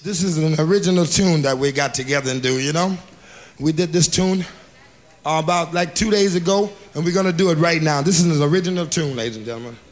This is an original tune that we got together and do, you know? We did this tune about like 2 days ago, and we're gonna do it right now. This is an original tune, ladies and gentlemen.